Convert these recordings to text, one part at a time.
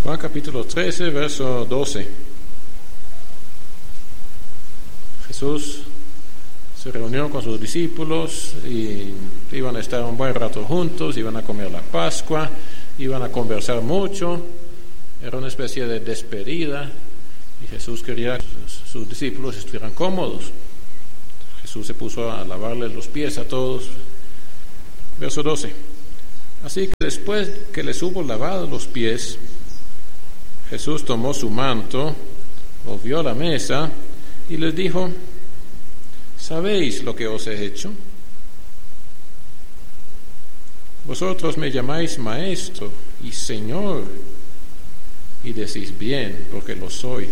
Juan capítulo 13, verso 12. Jesús se reunió con sus discípulos y iban a estar un buen rato juntos, iban a comer la Pascua, iban a conversar mucho. Era una especie de despedida y Jesús quería que sus discípulos estuvieran cómodos. Jesús se puso a lavarles los pies a todos. Verso 12. Así que después que les hubo lavado los pies, Jesús tomó su manto, volvió a la mesa y les dijo: ¿sabéis lo que os he hecho? Vosotros me llamáis Maestro y Señor, y decís bien, porque lo soy.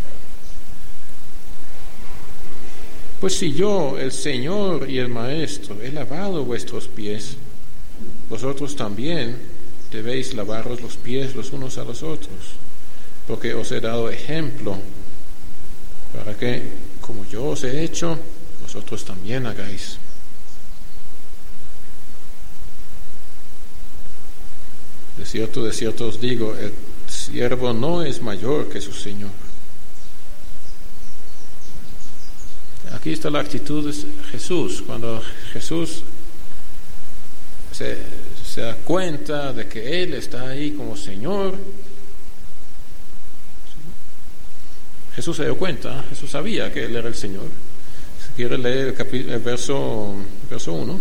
Pues si yo, el Señor y el Maestro, he lavado vuestros pies, vosotros también debéis lavaros los pies los unos a los otros, porque os he dado ejemplo, para que, como yo os he hecho, vosotros también hagáis. De cierto os digo, el siervo no es mayor que su Señor. Aquí está la actitud de Jesús. Cuando Jesús se da cuenta de que Él está ahí como Señor, Jesús se dio cuenta, Jesús sabía que Él era el Señor. Si quiere leer el verso 1,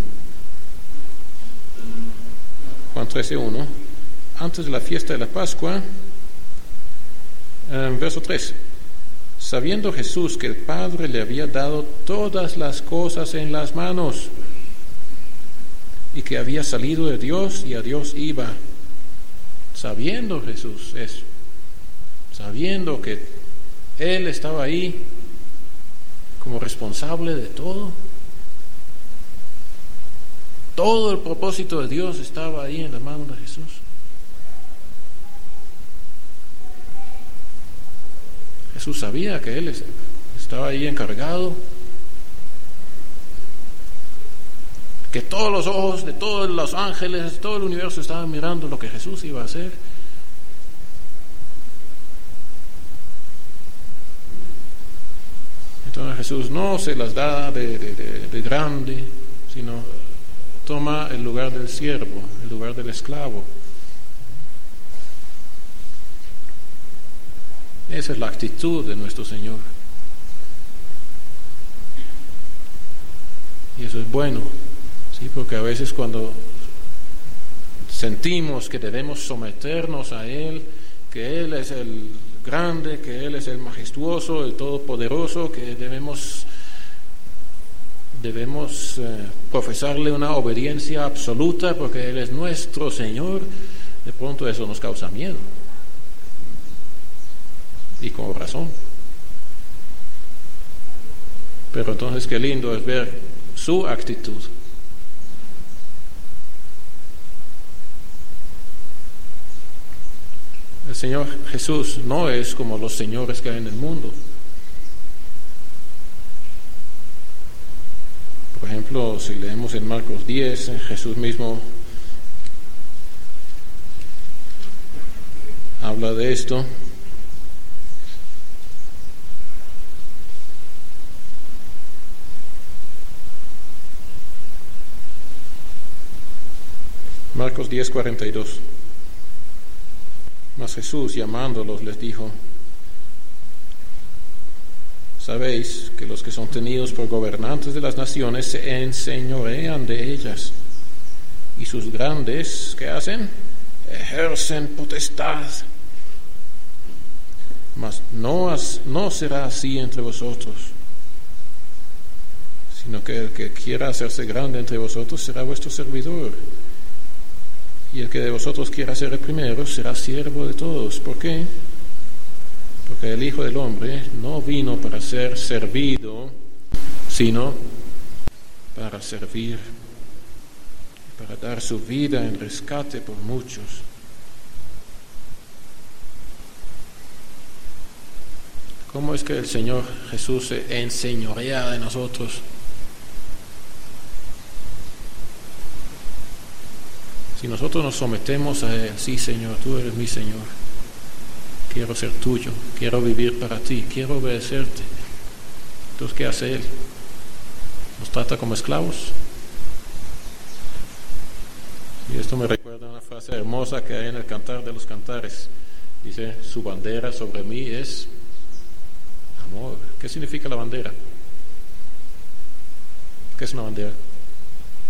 Juan 13:1, antes de la fiesta de la Pascua, verso 3. Sabiendo Jesús que el Padre le había dado todas las cosas en las manos y que había salido de Dios y a Dios iba. Sabiendo Jesús eso, sabiendo que Él estaba ahí como responsable de todo. Todo el propósito de Dios estaba ahí en la mano de Jesús. Jesús sabía que Él estaba ahí encargado, que todos los ojos de todos los ángeles, de todo el universo estaban mirando lo que Jesús iba a hacer. Entonces Jesús no se las da de grande, sino toma el lugar del siervo, el lugar del esclavo. Esa es la actitud de nuestro Señor. Y eso es bueno, ¿sí? Porque a veces cuando sentimos que debemos someternos a Él, que Él es el grande, que Él es el majestuoso, el todopoderoso, que debemos profesarle una obediencia absoluta porque Él es nuestro Señor, de pronto eso nos causa miedo. Y con razón. Pero entonces qué lindo es ver su actitud. El Señor Jesús no es como los señores que hay en el mundo. Por ejemplo, si leemos en Marcos 10, Jesús mismo habla de esto. Marcos 10:42. Mas Jesús, llamándolos, les dijo: sabéis que los que son tenidos por gobernantes de las naciones se enseñorean de ellas, y sus grandes, ¿qué hacen? Ejercen potestad. Mas no será así entre vosotros, sino que el que quiera hacerse grande entre vosotros será vuestro servidor. Y el que de vosotros quiera ser el primero será siervo de todos. ¿Por qué? Porque el Hijo del Hombre no vino para ser servido, sino para servir, para dar su vida en rescate por muchos. ¿Cómo es que el Señor Jesús se enseñorea de nosotros? Si nosotros nos sometemos a Él: sí, Señor, tú eres mi Señor, quiero ser tuyo, quiero vivir para ti, quiero obedecerte. Entonces, ¿qué hace Él? ¿Nos trata como esclavos? Y esto me recuerda una frase hermosa que hay en el Cantar de los Cantares. Dice, su bandera sobre mí es amor. ¿Qué significa la bandera? ¿Qué es una bandera?